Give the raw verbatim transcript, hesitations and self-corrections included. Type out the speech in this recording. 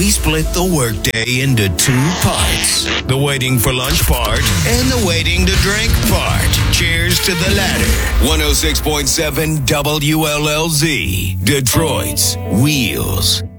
We split the workday into two parts. The waiting for lunch part and the waiting to drink part. Cheers to the latter. one oh six point seven W L L Z, Detroit's Wheels.